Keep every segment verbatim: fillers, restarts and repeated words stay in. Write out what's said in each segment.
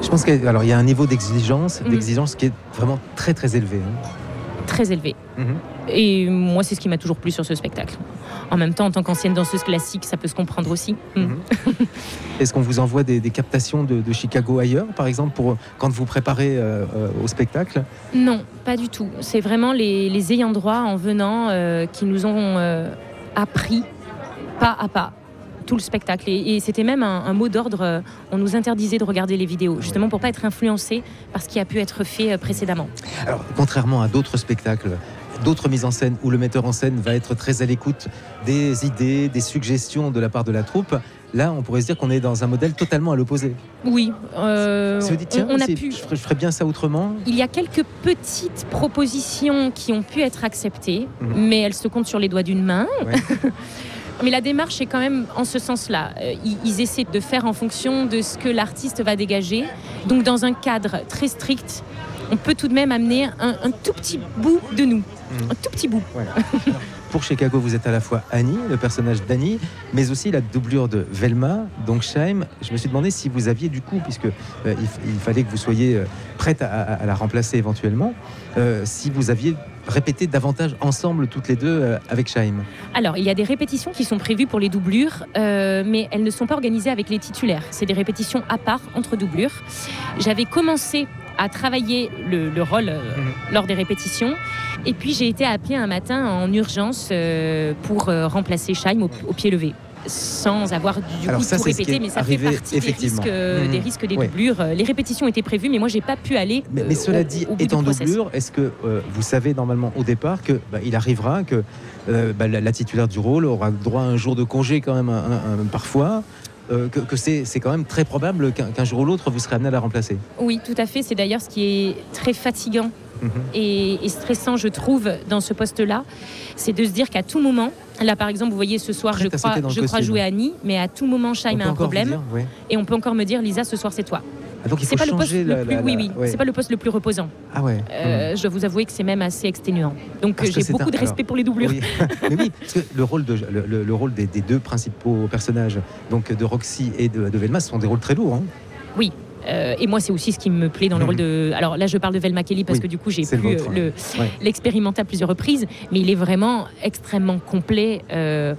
Je pense qu'il y a, alors, il y a un niveau d'exigence, Mhm. d'exigence qui est vraiment très très élevé. hein. Très élevé. Mhm. Et moi, c'est ce qui m'a toujours plu sur ce spectacle. En même temps, en tant qu'ancienne danseuse classique, ça peut se comprendre aussi. Mm. Mhm. Est-ce qu'on vous envoie des, des captations de, de Chicago ailleurs, par exemple, pour quand vous préparez euh, euh, au spectacle? Non, pas du tout. C'est vraiment les, les ayants droit en venant euh, qui nous ont euh, appris pas à pas tout le spectacle. Et, et c'était même un, un mot d'ordre. euh, On nous interdisait de regarder les vidéos, justement pour pas être influencé par ce qui a pu être fait euh, précédemment. Alors, contrairement à d'autres spectacles, d'autres mises en scène où le metteur en scène va être très à l'écoute des idées, des suggestions de la part de la troupe, là, on pourrait se dire qu'on est dans un modèle totalement à l'opposé. Oui, euh, Si vous dites, tiens, on, on a c'est- pu. je, ferais, je ferais bien ça autrement. Il y a quelques petites propositions qui ont pu être acceptées, Mhm. mais elles se comptent sur les doigts d'une main. Ouais. Mais la démarche est quand même en ce sens-là. Euh, Ils, ils essaient de faire en fonction de ce que l'artiste va dégager. Donc dans un cadre très strict, on peut tout de même amener un, un tout petit bout de nous. Mhm. Un tout petit bout. Voilà. Pour Chicago, vous êtes à la fois Annie, le personnage d'Annie, mais aussi la doublure de Velma, donc Chaim. Je me suis demandé si vous aviez du coup, puisque euh, il, il fallait que vous soyez euh, prête à, à- à la remplacer éventuellement, euh, si vous aviez répété davantage ensemble toutes les deux euh, avec Chaim. Alors, il y a des répétitions qui sont prévues pour les doublures, euh, mais elles ne sont pas organisées avec les titulaires. C'est des répétitions à part entre doublures. J'avais commencé à travailler le, le rôle euh, Mhm. lors des répétitions. Et puis, j'ai été appelée un matin en urgence euh, pour euh, remplacer Chaim au, au pied levé. Sans avoir du Alors coup ça, tout c'est ce qui répété, est mais ça arrivé, fait partie des effectivement. risques, euh, Mhm. des risques des Ouais. doublures. Euh, Les répétitions étaient prévues, mais moi, j'ai pas pu aller. Mais, euh, mais cela au- dit, au bout du étant process. doublure, est-ce que euh, vous savez normalement au départ que bah, il arrivera que euh, bah, la, la titulaire du rôle aura droit à un jour de congé quand même un- un- un- parfois, euh, que, que c'est, c'est quand même très probable qu'un, qu'un jour ou l'autre vous serez amené à la remplacer. Oui, tout à fait. C'est d'ailleurs ce qui est très fatigant Mhm. et, et stressant, je trouve, dans ce poste-là, c'est de se dire qu'à tout moment, là par exemple, vous voyez ce soir, je Prête à crois, sauter dans le je crois costume. jouer Annie, mais à tout moment, Chaim On a peut un encore vous problème dire, ouais. et on peut encore me dire, Lisa, ce soir c'est toi. Ah, donc il faut C'est pas le poste changer le la- plus, la- oui, la- oui, ouais. c'est pas le poste le plus reposant. Ah ouais. Euh, Mhm. Je dois vous avouer que c'est même assez exténuant. Donc Parce euh, que j'ai c'est beaucoup un- de respect alors, pour les doublures. Oui. Mais oui, parce que le rôle, de, le, le- le rôle des, des deux principaux personnages, donc de Roxy et de, de Velma, ce sont des rôles très lourds. hein. Oui. Euh, et moi, c'est aussi ce qui me plaît dans le Mhm. rôle de. Alors là, je parle de Velma Kelly parce Oui, que du coup, j'ai c'est le pu vôtre, euh, le, Ouais. l'expérimenter à plusieurs reprises, mais il est vraiment extrêmement complet. Euh,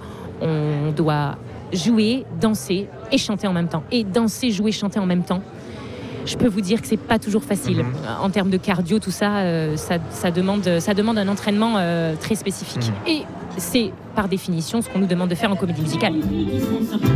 on doit jouer, danser et chanter en même temps. Et danser, jouer, chanter en même temps. Je peux vous dire que c'est pas toujours facile. Mhm. En termes de cardio, tout ça, euh, ça, ça demande, ça demande un entraînement euh, très spécifique. Mhm. Et c'est par définition ce qu'on nous demande de faire en comédie musicale.